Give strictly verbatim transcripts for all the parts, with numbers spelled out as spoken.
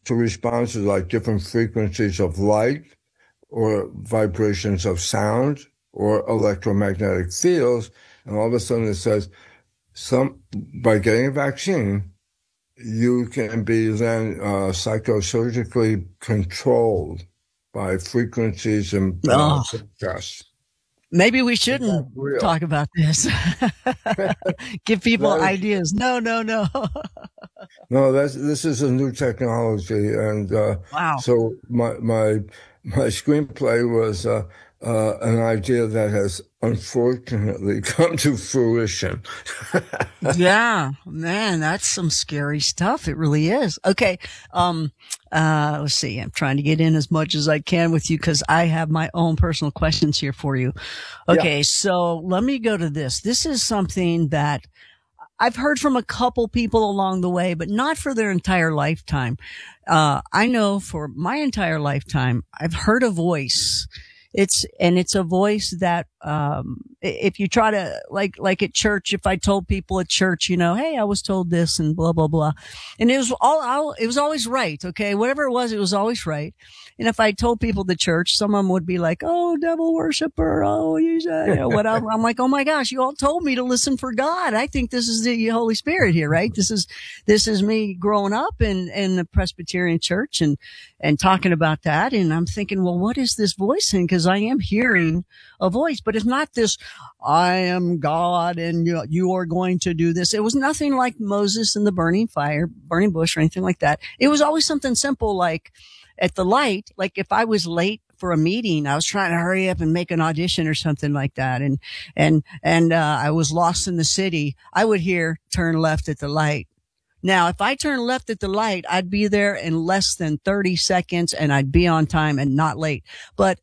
to respond to like different frequencies of light or vibrations of sound or electromagnetic fields. And all of a sudden it says, some, by getting a vaccine, you can be then uh, psychosurgically controlled by frequencies and uh, tests. Maybe we shouldn't talk about this. Give people is, ideas. No, no, no. No, that's, this is a new technology. And, uh, wow. So my, my, my screenplay was, uh, uh, an idea that has unfortunately come to fruition. Yeah, man, that's some scary stuff. It really is. Okay. Um, uh, let's see. I'm trying to get in as much as I can with you because I have my own personal questions here for you. Okay. Yeah. So let me go to this. This is something that I've heard from a couple people along the way, but not for their entire lifetime. Uh, I know for my entire lifetime, I've heard a voice. It's, and it's a voice that, um, if you try to, like, like at church, if I told people at church, you know, hey, I was told this and blah, blah, blah. And it was all, it was always right. Okay. Whatever it was, it was always right. And if I told people at church, someone would be like, oh, devil worshiper. Oh, you know, whatever. I'm like, oh my gosh, you all told me to listen for God. I think this is the Holy Spirit here, right? This is, this is me growing up in, in the Presbyterian church and, and talking about that. And I'm thinking, well, what is this voice saying? Cause I am hearing a voice, but it's not this, I am God and you, you are going to do this. It was nothing like Moses and the burning fire, burning bush or anything like that. It was always something simple like at the light, like if I was late for a meeting, I was trying to hurry up and make an audition or something like that. And, and, and, uh, I was lost in the city. I would hear turn left at the light. Now, if I turn left at the light, I'd be there in less than thirty seconds and I'd be on time and not late. But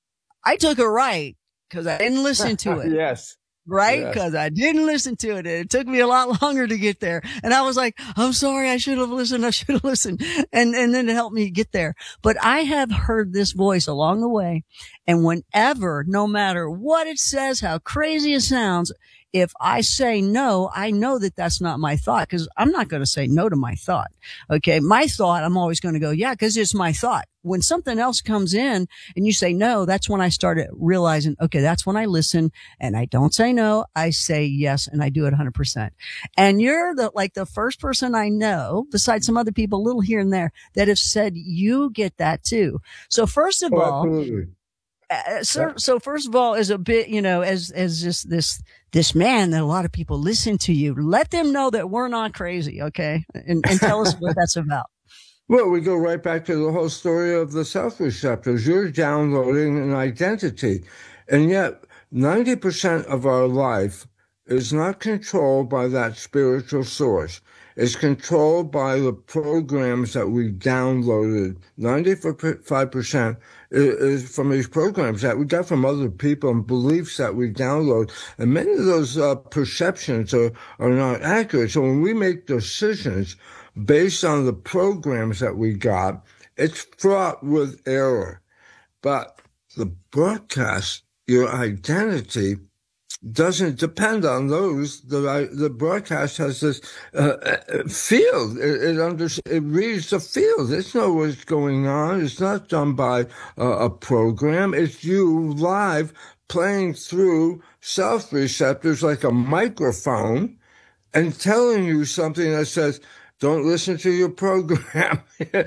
I took a right because I didn't listen to it. Yes. Right? Because yes. I didn't listen to it. It took me a lot longer to get there. And I was like, I'm sorry. I should have listened. I should have listened. And, and then it helped me get there. But I have heard this voice along the way. And whenever, no matter what it says, how crazy it sounds, if I say no, I know that that's not my thought because I'm not going to say no to my thought. Okay. My thought, I'm always going to go, yeah, because it's my thought. When something else comes in and you say no, that's when I started realizing, okay, that's when I listen and I don't say no. I say yes and I do it one hundred percent. And you're the, like the first person I know, besides some other people, a little here and there, that have said you get that too. So first of oh, all, absolutely. Uh, so, so first of all, as a bit, you know, as, as just this, this man that a lot of people listen to you, let them know that we're not crazy. Okay. And, and tell us what that's about. Well, we go right back to the whole story of the self-receptors. You're downloading an identity. And yet ninety percent of our life is not controlled by that spiritual source. It's controlled by the programs that we downloaded. ninety-five percent is from these programs that we got from other people and beliefs that we download. And many of those uh, perceptions are, are not accurate. So when we make decisions based on the programs that we got, it's fraught with error. But the broadcast, your identity, doesn't depend on those. The, the broadcast has this uh, field. It, it, under, it reads the field. It knows what's going on. It's not done by uh, a program. It's you live playing through self-receptors like a microphone and telling you something that says, don't listen to your program.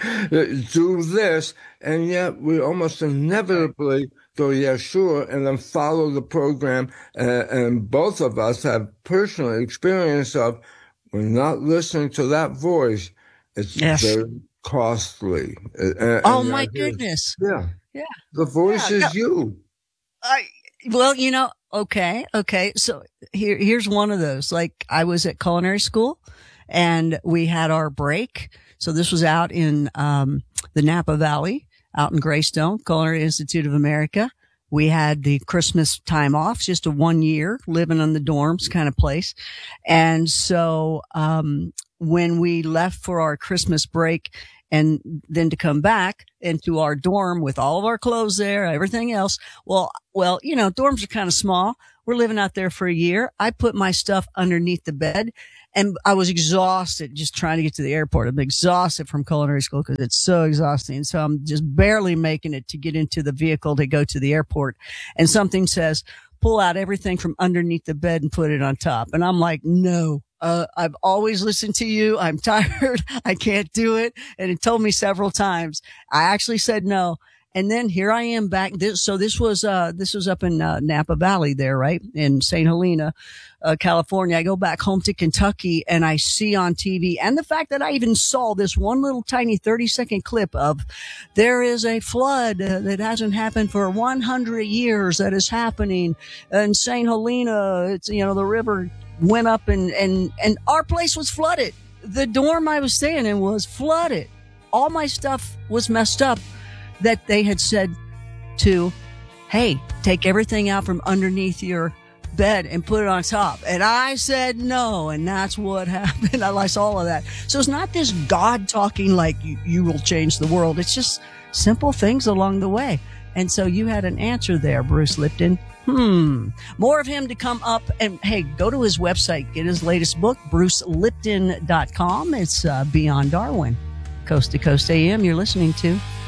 Do this. And yet we almost inevitably go, yeah, sure, and then follow the program. Uh, and both of us have personal experience of we're not listening to that voice. It's yes. very costly. Uh, oh, my goodness. Yeah. Yeah. The voice yeah, is no, you. I, well, you know, okay, okay. So here, here's one of those. Like I was at culinary school and we had our break. So this was out in, um, the Napa Valley. Out in Greystone, Culinary Institute of America. We had the Christmas time off, just a one year living in the dorms kind of place. And so, um, when we left for our Christmas break and then to come back into our dorm with all of our clothes there, everything else. Well, well, you know, dorms are kind of small. We're living out there for a year. I put my stuff underneath the bed And I was exhausted just trying to get to the airport. I'm exhausted from culinary school because it's so exhausting. So I'm just barely making it to get into the vehicle to go to the airport. And something says, pull out everything from underneath the bed and put it on top. And I'm like, no, uh, I've always listened to you. I'm tired. I can't do it. And it told me several times. I actually said no. And then here I am back. This, so this was, uh, this was up in, uh, Napa Valley there, right? In Saint Helena, uh, California. I go back home to Kentucky and I see on T V, and the fact that I even saw this one little tiny thirty second clip of there is a flood uh, that hasn't happened for one hundred years that is happening in Saint Helena. It's, you know, the river went up and, and, and our place was flooded. The dorm I was staying in was flooded. All my stuff was messed up. That they had said to, hey, take everything out from underneath your bed and put it on top. And I said no, and that's what happened. I saw all of that. So it's not this God talking like you, you will change the world. It's just simple things along the way. And so you had an answer there, Bruce Lipton. Hmm. More of him to come up. And hey, go to his website, get his latest book, bruce lipton dot com. It's uh, Beyond Darwin. Coast to Coast A M you're listening to.